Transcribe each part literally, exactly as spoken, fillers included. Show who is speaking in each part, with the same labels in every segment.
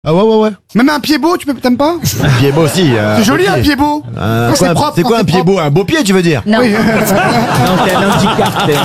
Speaker 1: Ah ouais, ouais, ouais.
Speaker 2: Même un pied beau, tu peux, t'aimes pas?
Speaker 1: Un pied beau aussi. euh,
Speaker 2: C'est joli
Speaker 1: beau
Speaker 2: un pied beau.
Speaker 1: Euh,
Speaker 2: Quand
Speaker 1: quoi,
Speaker 2: c'est propre.
Speaker 1: c'est
Speaker 2: quand
Speaker 1: quoi un pied
Speaker 2: propre.
Speaker 1: beau? Un beau pied, tu veux dire?
Speaker 3: Non.
Speaker 2: Oui.
Speaker 4: Non, c'est un handicap. c'est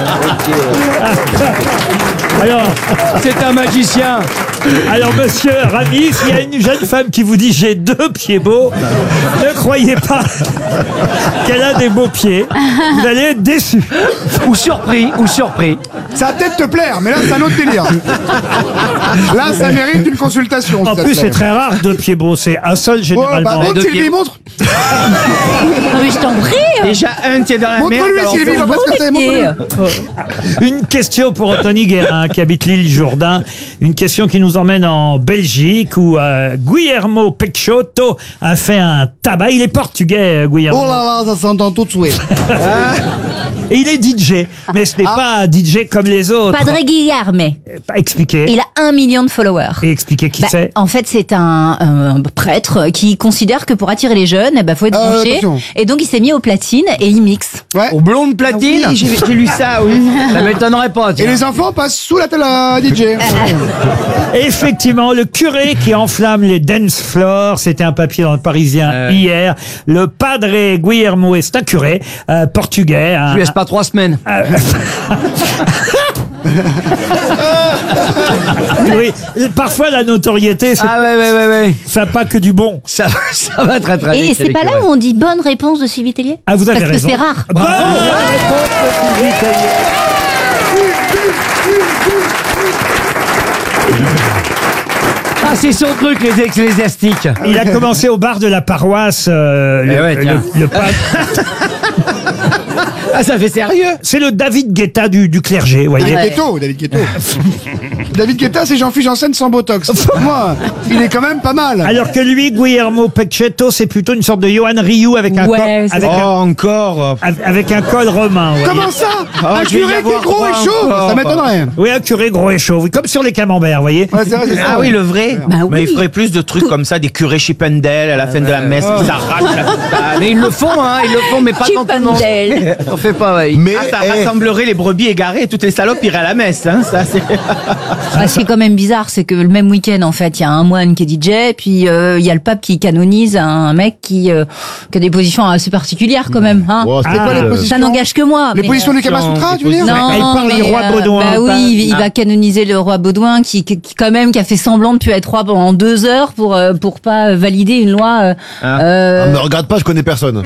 Speaker 4: un-
Speaker 5: Alors,
Speaker 4: C'est un magicien.
Speaker 5: alors, monsieur Rami, s'il y a une jeune femme qui vous dit j'ai deux pieds beaux, ne croyez pas qu'elle a des beaux pieds. Vous allez être déçu.
Speaker 4: Ou surpris, ou surpris.
Speaker 2: Ça va peut-être te plaire, mais là c'est un autre délire. Là ça mérite une consultation.
Speaker 5: En
Speaker 2: s'il te
Speaker 5: plus,
Speaker 2: plaît.
Speaker 5: c'est très rare deux pieds beaux. C'est un seul
Speaker 2: Ouais,
Speaker 5: généralement.
Speaker 2: bah montre
Speaker 4: deux
Speaker 2: Sylvie,
Speaker 4: pieds.
Speaker 2: montre.
Speaker 3: Non, mais je t'en prie.
Speaker 4: Déjà un qui est dans la merde.
Speaker 2: Montre-lui
Speaker 4: alors
Speaker 2: Sylvie,
Speaker 4: c'est-
Speaker 2: je vois pas ce que c'est. Montre-lui.
Speaker 5: Une question pour Anthony Guérin qui habite l'île Jourdain. Une question qui nous emmène en Belgique où euh, Guillermo Peixoto a fait un tabac. Il est portugais, euh, Guillermo.
Speaker 2: Oh là là, ça s'entend tout de suite.
Speaker 5: Et il est D J. Mais ce n'est pas un D J comme les autres.
Speaker 3: Padre Guilherme.
Speaker 5: Pas expliqué.
Speaker 3: Il a un million de followers.
Speaker 5: Et expliquer qui
Speaker 3: Bah,
Speaker 5: c'est.
Speaker 3: en fait, c'est un, un prêtre qui considère que pour attirer les jeunes, eh ben, faut être
Speaker 2: Euh,
Speaker 3: branché.
Speaker 2: attention.
Speaker 3: Et donc, il s'est mis au platine et il mixe.
Speaker 2: Ouais.
Speaker 4: Au blonde platine.
Speaker 2: Ah oui,
Speaker 4: j'ai j'ai lu ça, oui. Ça m'étonnerait pas.
Speaker 2: Et
Speaker 4: tiens.
Speaker 2: les enfants passent sous la télé à D J.
Speaker 5: Et effectivement, le curé qui enflamme les dance floors, c'était un papier dans le Parisien
Speaker 4: Euh.
Speaker 5: hier. Le padre Guillermo est un curé euh, portugais. un-
Speaker 4: Je lui laisse pas trois semaines.
Speaker 5: Oui, parfois la notoriété, c'est
Speaker 4: Ah ouais, ouais, ouais, ouais.
Speaker 5: ça n'a pas que du bon.
Speaker 4: Ça, ça va très très vite.
Speaker 3: Et c'est pas là où on dit bonne réponse de Sylvie Tellier?
Speaker 5: Ah, vous avez
Speaker 3: Parce
Speaker 5: raison.
Speaker 3: que c'est rare.
Speaker 5: Bonne réponse de Sylvie Tellier.
Speaker 4: Ah, c'est son truc, les ecclésiastiques.
Speaker 5: Il a commencé au bar de la paroisse. euh,
Speaker 4: Eh
Speaker 5: le,
Speaker 4: ouais, tiens.
Speaker 5: le- le pape.
Speaker 4: Ah, ça fait sérieux.
Speaker 5: C'est le David Guetta du, du clergé, vous voyez.
Speaker 2: David Guetta, David Guetta. David Guetta, c'est Jean-Philippe Janssen sans Botox. Moi, il est quand même pas mal.
Speaker 5: Alors que lui, Guillermo Peixoto, c'est plutôt une sorte de Johan Rioux avec un,
Speaker 3: Ouais,
Speaker 5: col,
Speaker 3: c'est
Speaker 5: avec,
Speaker 1: Oh,
Speaker 5: un,
Speaker 1: encore.
Speaker 5: avec un col romain. vous voyez.
Speaker 2: Comment ça? Un
Speaker 1: je vais y
Speaker 2: curé qui est
Speaker 1: avoir
Speaker 2: gros
Speaker 1: droit
Speaker 2: et chaud.
Speaker 1: encore.
Speaker 2: Ça m'étonnerait.
Speaker 5: Oui, un curé gros et chauve, comme sur les camemberts, vous voyez.
Speaker 2: Ouais, c'est vrai, c'est ça.
Speaker 6: Ah oui, le vrai.
Speaker 3: Bah
Speaker 6: Mais il
Speaker 3: oui.
Speaker 6: ferait plus de trucs comme ça, des curés Chippendale à la fin de la messe qui s'arrachent la totale.
Speaker 4: Mais ils le font, hein, ils le font, mais pas tant tout le monde.
Speaker 3: Chippendale.
Speaker 4: On fait pas, ouais.
Speaker 1: Mais
Speaker 6: Ah, ça
Speaker 1: eh,
Speaker 6: rassemblerait les brebis égarées et toutes les salopes iraient à la messe. Hein, ça, c'est...
Speaker 3: Ah, ce qui est quand même bizarre, c'est que le même week-end, en fait, il y a un moine qui est D J, puis euh, il y a le pape qui canonise un mec qui, euh, qui a des positions assez particulières quand même. Hein.
Speaker 1: oh, c'était
Speaker 5: Ah,
Speaker 1: pas les
Speaker 5: euh,
Speaker 1: positions.
Speaker 3: Ça n'engage que moi.
Speaker 2: Les
Speaker 3: mais,
Speaker 2: positions
Speaker 3: euh,
Speaker 2: du Kama Sutra, tu veux dire?
Speaker 3: Non,
Speaker 5: Elle parle du
Speaker 3: mais,
Speaker 5: roi
Speaker 3: euh,
Speaker 5: Baudouin,
Speaker 3: Bah
Speaker 5: pas-
Speaker 3: oui, il, il
Speaker 6: Ah.
Speaker 3: va canoniser le roi Baudouin qui, qui, qui, quand même, qui a fait semblant de plus être roi pendant deux heures pour euh, pour pas valider une loi. Euh,
Speaker 6: Ah.
Speaker 3: euh,
Speaker 1: Ah, me regarde pas, je connais personne.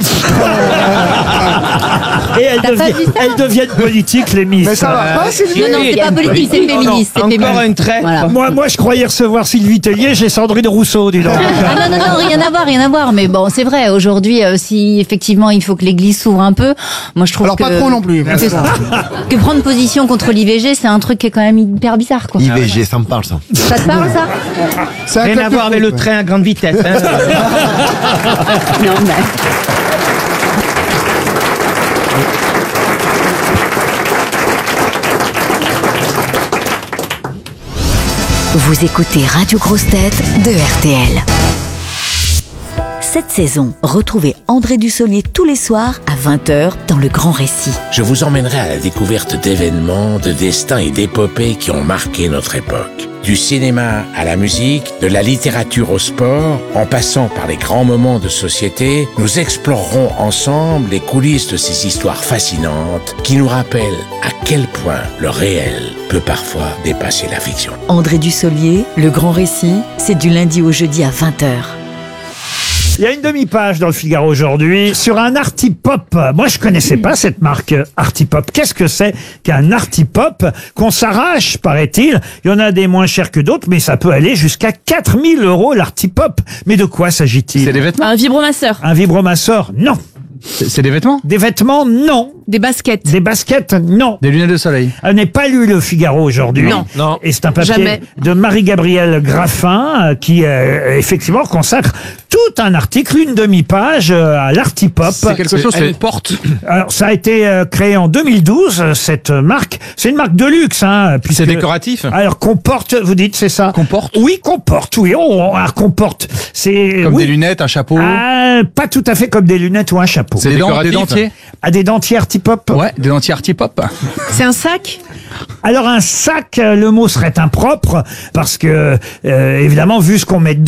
Speaker 5: Et elles
Speaker 3: T'as pas
Speaker 5: deviennent,
Speaker 3: vu ça
Speaker 5: elles deviennent politiques, les miss.
Speaker 2: Mais ça va pas, Sylvie?
Speaker 3: non, non, c'est pas politique, c'est féministe. c'est
Speaker 6: Encore
Speaker 3: féministe.
Speaker 6: un trait.
Speaker 3: Voilà.
Speaker 5: Moi, moi, je croyais recevoir Sylvie Tellier, j'ai Sandrine Rousseau, dis donc.
Speaker 3: Ah non, non, non, rien à voir, rien à voir. Mais bon, c'est vrai, aujourd'hui, euh, si effectivement il faut que l'église s'ouvre un peu, moi je trouve
Speaker 2: Alors
Speaker 3: que...
Speaker 2: pas trop non plus.
Speaker 3: Que, que prendre position contre l'I V G, c'est un truc qui est quand même hyper bizarre, quoi.
Speaker 1: I V G, ça me parle, ça.
Speaker 3: Ça te parle, ça?
Speaker 2: C'est un
Speaker 6: Rien
Speaker 2: club
Speaker 6: à
Speaker 2: de
Speaker 6: voir avec
Speaker 2: foot,
Speaker 6: le
Speaker 2: ouais.
Speaker 6: train à grande vitesse. Hein.
Speaker 3: Non, mais...
Speaker 7: Vous écoutez Radio Grosse Tête de R T L. Cette saison, retrouvez André Dussolier tous les soirs à vingt heures dans Le Grand Récit.
Speaker 8: Je vous emmènerai à la découverte d'événements, de destins et d'épopées qui ont marqué notre époque. Du cinéma à la musique, de la littérature au sport, en passant par les grands moments de société, nous explorerons ensemble les coulisses de ces histoires fascinantes qui nous rappellent à quel point le réel peut parfois dépasser la fiction.
Speaker 7: André Dussolier, Le Grand Récit, c'est du lundi au jeudi à vingt heures.
Speaker 5: Il y a une demi-page dans le Figaro aujourd'hui sur un Artipop. Moi, je connaissais pas cette marque euh, Artipop. Qu'est-ce que c'est qu'un Artipop qu'on s'arrache, paraît-il? Il y en a des moins chers que d'autres, mais ça peut aller jusqu'à quatre mille euros l'Artipop. Mais de quoi s'agit-il?
Speaker 9: C'est des vêtements.
Speaker 10: Un vibromasseur.
Speaker 5: Un vibromasseur? Non.
Speaker 9: C'est c'est des vêtements.
Speaker 5: Des vêtements? Non.
Speaker 10: Des baskets.
Speaker 5: Des baskets? Non.
Speaker 9: Des lunettes de soleil.
Speaker 5: Elle n'est pas lu le Figaro aujourd'hui.
Speaker 10: Non.
Speaker 6: Non.
Speaker 5: Et c'est un papier
Speaker 10: Jamais.
Speaker 5: de Marie-Gabrielle Graffin euh, qui, euh, effectivement, consacre tout un article, une demi-page euh, à l'Artipop.
Speaker 9: C'est quelque chose. C'est une porte.
Speaker 5: Alors, ça a été euh, créé en deux mille douze, euh, cette marque. C'est une marque de luxe, hein. puisque-
Speaker 9: C'est décoratif.
Speaker 5: Alors, comporte, vous dites, c'est ça?
Speaker 9: Comporte.
Speaker 5: Oui, comporte, oui. Oh, alors, comporte. C'est,
Speaker 9: Comme
Speaker 5: oui.
Speaker 9: des lunettes, un chapeau.
Speaker 5: Ah, pas tout à fait comme des lunettes ou un chapeau.
Speaker 9: C'est des, dents- des dentiers.
Speaker 5: À des dentiers Artipop?
Speaker 9: Ouais, des dentiers Artipop.
Speaker 10: C'est un sac.
Speaker 5: Alors un sac, euh, le mot serait impropre parce que euh, évidemment vu ce qu'on met dedans.